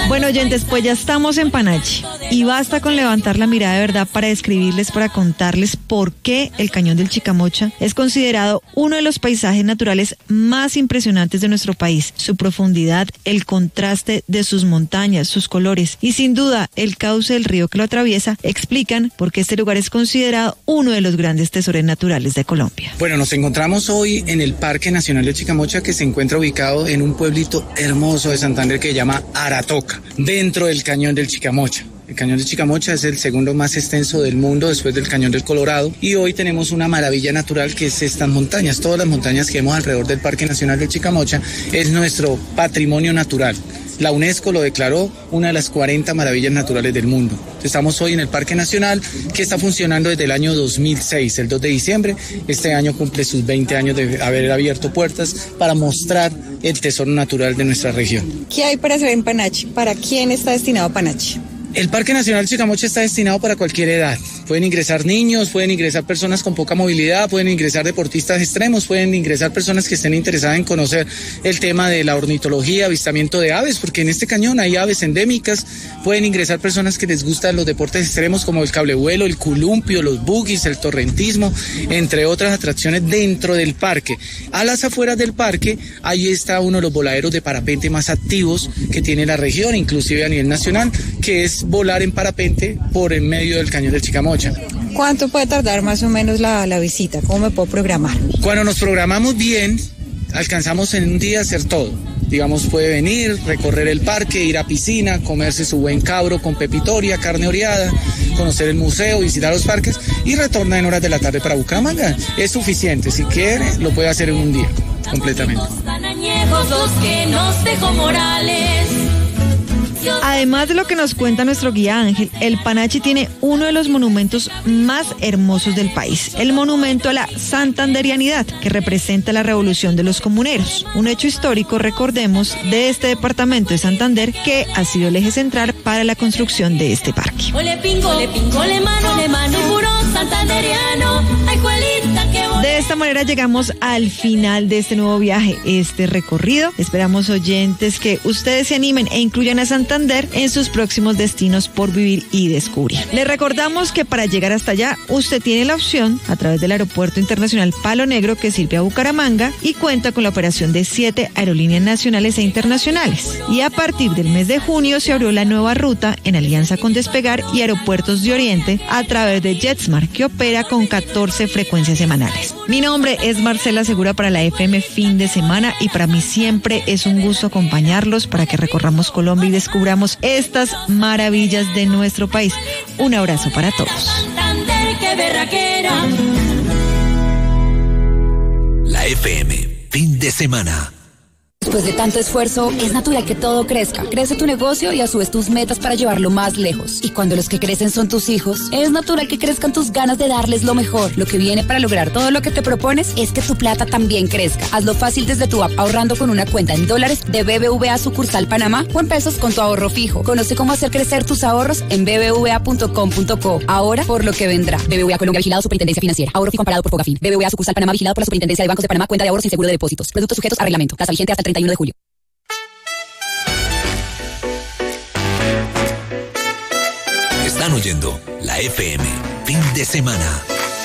Bueno, oyentes, pues ya estamos en Panachi y basta con levantar la mirada de verdad para describirles, para contarles por qué el Cañón del Chicamocha es considerado uno de los paisajes naturales más impresionantes de nuestro país. Su profundidad, el contraste de sus montañas, sus colores y sin duda el cauce del río que lo atraviesa explican por qué este lugar es considerado uno de los grandes tesoros naturales de Colombia. Bueno, nos encontramos hoy en el Parque Nacional del Chicamocha, que se encuentra ubicado en un pueblito hermoso de Santander que se llama Aratoca, dentro del Cañón del Chicamocha. El Cañón del Chicamocha es el segundo más extenso del mundo después del Cañón del Colorado y hoy tenemos una maravilla natural que es estas montañas. Todas las montañas que vemos alrededor del Parque Nacional del Chicamocha es nuestro patrimonio natural. La UNESCO lo declaró una de las 40 maravillas naturales del mundo. Estamos hoy en el Parque Nacional, que está funcionando desde el año 2006, el 2 de diciembre. Este año cumple sus 20 años de haber abierto puertas para mostrar el tesoro natural de nuestra región. ¿Qué hay para hacer en Panachi? ¿Para quién está destinado Panachi? El Parque Nacional Chicamocha está destinado para cualquier edad. Pueden ingresar niños, pueden ingresar personas con poca movilidad, pueden ingresar deportistas extremos, pueden ingresar personas que estén interesadas en conocer el tema de la ornitología, avistamiento de aves, porque en este cañón hay aves endémicas. Pueden ingresar personas que les gustan los deportes extremos como el cablevuelo, el columpio, los buggies, el torrentismo, entre otras atracciones dentro del parque. A las afueras del parque, ahí está uno de los voladeros de parapente más activos que tiene la región, inclusive a nivel nacional, que es volar en parapente por en medio del Cañón del Chicamocha. ¿Cuánto puede tardar más o menos la visita? ¿Cómo me puedo programar? Cuando nos programamos bien, alcanzamos en un día hacer todo. Digamos, puede venir, recorrer el parque, ir a piscina, comerse su buen cabro con pepitoria, carne oreada, conocer el museo, visitar los parques y retorna en horas de la tarde para Bucaramanga. Es suficiente, si quiere, lo puede hacer en un día, completamente. Además de lo que nos cuenta nuestro guía Ángel, el Panachi tiene uno de los monumentos más hermosos del país, el monumento a la santanderianidad, que representa la revolución de los comuneros, un hecho histórico, recordemos, de este departamento de Santander, que ha sido el eje central para la construcción de este parque. De esta manera llegamos al final de este nuevo viaje, este recorrido. Esperamos, oyentes, que ustedes se animen e incluyan a Santander en sus próximos destinos por vivir y descubrir. Les recordamos que para llegar hasta allá, usted tiene la opción a través del Aeropuerto Internacional Palo Negro, que sirve a Bucaramanga y cuenta con la operación de 7 aerolíneas nacionales e internacionales. Y a partir del mes de junio se abrió la nueva ruta en alianza con Despegar y Aeropuertos de Oriente a través de JetSmart, que opera con 14 frecuencias semanales. Mi nombre es Marcela Segura para la FM Fin de Semana y para mí siempre es un gusto acompañarlos para que recorramos Colombia y descubramos estas maravillas de nuestro país. Un abrazo para todos. La FM Fin de Semana. Después de tanto esfuerzo, es natural que todo crezca. Crece tu negocio y a su vez tus metas para llevarlo más lejos. Y cuando los que crecen son tus hijos, es natural que crezcan tus ganas de darles lo mejor. Lo que viene para lograr todo lo que te propones es que tu plata también crezca. Hazlo fácil desde tu app, ahorrando con una cuenta en dólares de BBVA sucursal Panamá o en pesos con tu ahorro fijo. Conoce cómo hacer crecer tus ahorros en bbva.com.co. Ahora por lo que vendrá. BBVA Colombia, vigilado Superintendencia Financiera. Ahorro fijo amparado por Fogafín. BBVA sucursal Panamá, vigilado por la Superintendencia de Bancos de Panamá. Cuenta de ahorros sin seguro de depósitos. Productos sujetos a reglamento. Tasa vigente hasta el 31 de julio. Están oyendo la FM Fin de Semana.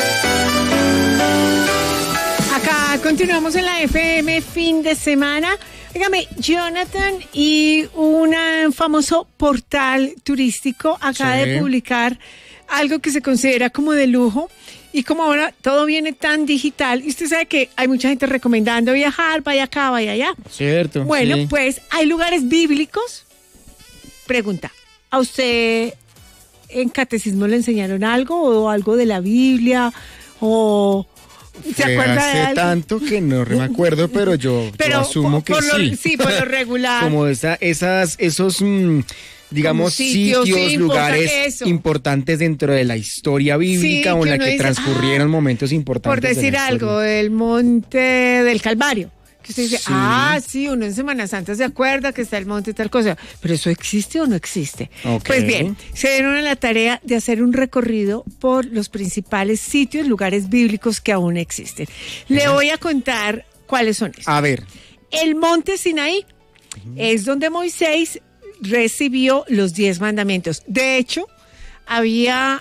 Acá continuamos en la FM Fin de Semana. Dígame, Jonathan y un famoso portal turístico acaba de publicar algo que se considera como de lujo. Y como ahora todo viene tan digital, y usted sabe que hay mucha gente recomendando viajar, vaya acá, vaya allá. Cierto. Bueno, sí. pues hay lugares bíblicos. Pregunta, ¿a usted en catecismo le enseñaron algo o algo de la Biblia? ¿O se acuerda de algo? Tanto que no me acuerdo, pero yo asumo que sí. Sí, por lo regular. Como esos digamos, sitios lugares importantes dentro de la historia bíblica o en la que transcurrieron momentos importantes. Por decir algo, el Monte del Calvario. Que usted dice, sí, uno en Semana Santa se acuerda que está el monte y tal cosa. ¿Pero eso existe o no existe? Okay. Pues bien, se dieron a la tarea de hacer un recorrido por los principales sitios, lugares bíblicos que aún existen. Le voy a contar cuáles son estos. A ver. El Monte Sinaí es donde Moisés recibió los 10 mandamientos. De hecho, había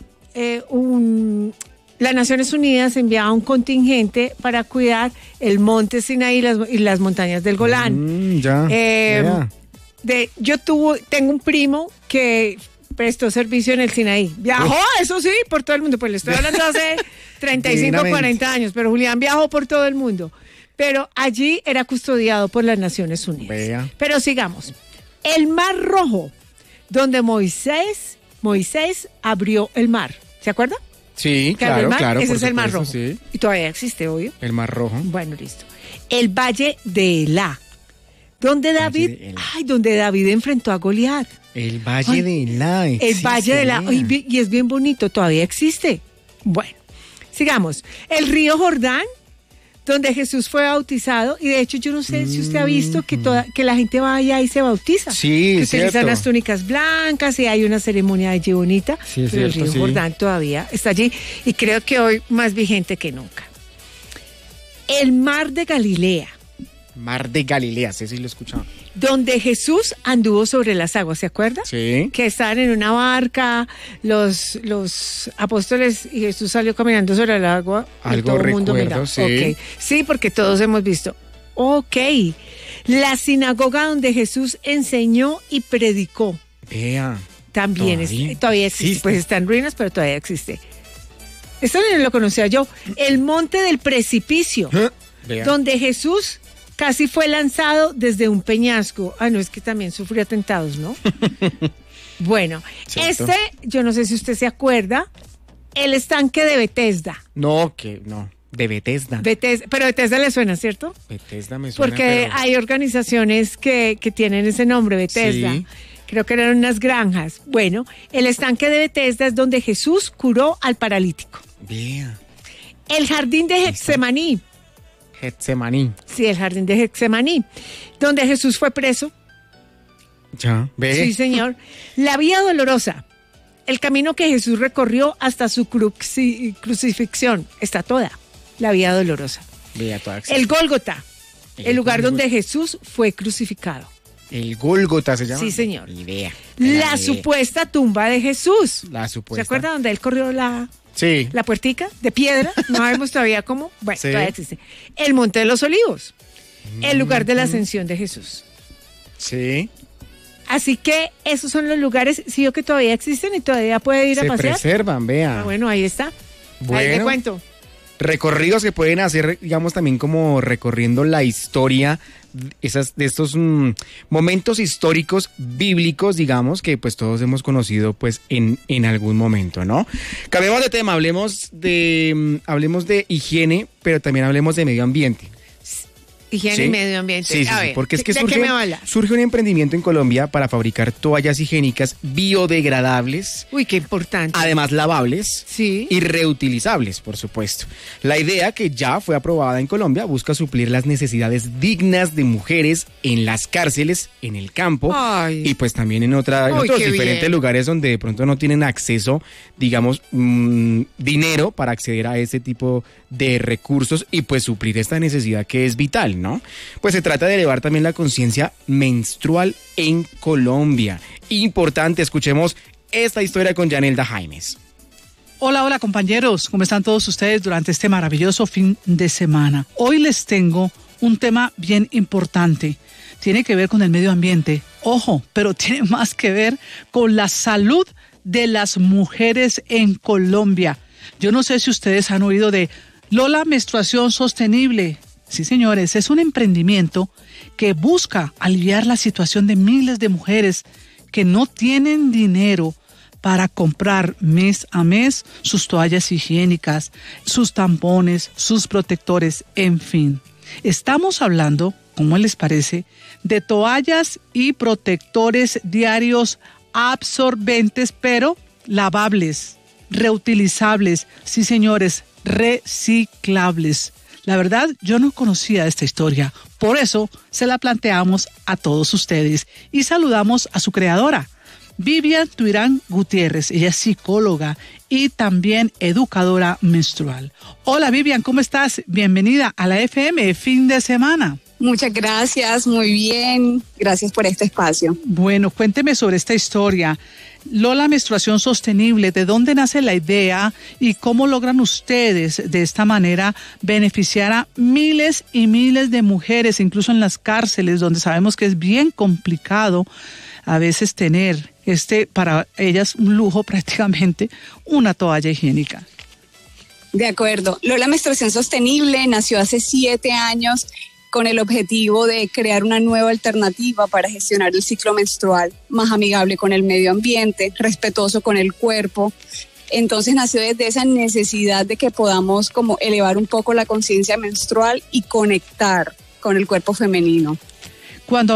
las Naciones Unidas enviaba un contingente para cuidar el monte Sinaí y las montañas del Golán. Tengo un primo que prestó servicio en el Sinaí. Viajó, eso sí, por todo el mundo. Pues le estoy hablando hace 35, 40 años, pero Julián viajó por todo el mundo. Pero allí era custodiado por las Naciones Unidas. Vea. Pero sigamos. El Mar Rojo, donde Moisés abrió el mar. ¿Se acuerda? Sí, claro. Ese es el Mar Rojo. Sí. Y todavía existe, obvio. El Mar Rojo. Bueno, listo. El Valle de Elá, donde David enfrentó a Goliat. El Valle de Elá. El Valle de Elá. Y es bien bonito, todavía existe. Bueno, sigamos. El río Jordán, donde Jesús fue bautizado, y de hecho yo no sé si usted ha visto que la gente va allá y se bautiza. Sí, que utilizan las túnicas blancas y hay una ceremonia allí bonita. Sí, pero el río Jordán todavía está allí y creo que hoy más vigente que nunca. El Mar de Galilea. Mar de Galilea, sí lo he escuchado. Donde Jesús anduvo sobre las aguas, ¿se acuerda? Sí. Que estaban en una barca, los apóstoles, y Jesús salió caminando sobre el agua. Algo todo el mundo miraba. Sí. Okay. Sí, porque todos hemos visto. Ok. La sinagoga donde Jesús enseñó y predicó. También todavía existe. Pues está en ruinas, pero todavía existe. Esto no lo conocía yo. El monte del precipicio, donde Jesús casi fue lanzado desde un peñasco. No, es que también sufrió atentados, ¿no? Bueno, ¿cierto? Yo no sé si usted se acuerda, el estanque de Bethesda. No, de Bethesda. Pero Bethesda le suena, ¿cierto? Bethesda me suena. Porque hay organizaciones que tienen ese nombre, Bethesda. Sí. Creo que eran unas granjas. Bueno, el estanque de Bethesda es donde Jesús curó al paralítico. Bien. El jardín de Getsemaní. Sí, el jardín de Getsemaní, donde Jesús fue preso. Ya, ve. Sí, señor. La vía dolorosa, el camino que Jesús recorrió hasta su crucifixión, está toda la vía dolorosa. El Gólgota, el lugar donde Jesús fue crucificado. El Gólgota se llama. Sí, señor. Idea. La supuesta tumba de Jesús. ¿Se acuerda donde él corrió la puertica de piedra? No sabemos todavía cómo. Bueno, todavía existe. El Monte de los Olivos. El lugar de la ascensión de Jesús. Sí. Así que esos son los lugares, sí, que todavía existen y todavía puede ir a pasear. Se preservan, vea. Bueno, ahí está. Bueno. Ahí le cuento. Recorridos que pueden hacer, digamos, también como recorriendo la historia de estos momentos históricos bíblicos, digamos, que pues todos hemos conocido pues en algún momento, ¿no? Cambiemos de tema, hablemos de higiene, pero también hablemos de medio ambiente. Higiene y medio ambiente. Sí, porque es que surge un emprendimiento en Colombia para fabricar toallas higiénicas biodegradables. Uy, qué importante. Además lavables y reutilizables, por supuesto. La idea, que ya fue aprobada en Colombia, busca suplir las necesidades dignas de mujeres en las cárceles, en el campo y pues también en otros diferentes lugares donde de pronto no tienen acceso, digamos, dinero para acceder a ese tipo de recursos y pues suplir esta necesidad que es vital, ¿no? Pues se trata de elevar también la conciencia menstrual en Colombia. Importante, escuchemos esta historia con Yanelda Jaimes. Hola compañeros, ¿cómo están todos ustedes durante este maravilloso fin de semana? Hoy les tengo un tema bien importante. Tiene que ver con el medio ambiente. Ojo, pero tiene más que ver con la salud de las mujeres en Colombia. Yo no sé si ustedes han oído de Lola Menstruación Sostenible. Sí, señores, es un emprendimiento que busca aliviar la situación de miles de mujeres que no tienen dinero para comprar mes a mes sus toallas higiénicas, sus tampones, sus protectores, en fin. Estamos hablando, ¿cómo les parece?, de toallas y protectores diarios absorbentes, pero lavables, reutilizables, sí, señores, reciclables. La verdad, yo no conocía esta historia, por eso se la planteamos a todos ustedes y saludamos a su creadora, Vivian Tuirán Gutiérrez. Ella es psicóloga y también educadora menstrual. Hola Vivian, ¿cómo estás? Bienvenida a la FM Fin de Semana. Muchas gracias, muy bien. Gracias por este espacio. Bueno, cuénteme sobre esta historia. Lola Menstruación Sostenible, ¿de dónde nace la idea y cómo logran ustedes de esta manera beneficiar a miles y miles de mujeres, incluso en las cárceles, donde sabemos que es bien complicado a veces tener para ellas un lujo prácticamente, una toalla higiénica? De acuerdo. Lola Menstruación Sostenible nació hace 7 años con el objetivo de crear una nueva alternativa para gestionar el ciclo menstrual, más amigable con el medio ambiente, respetuoso con el cuerpo. Entonces nació desde esa necesidad de que podamos como elevar un poco la conciencia menstrual y conectar con el cuerpo femenino. Cuando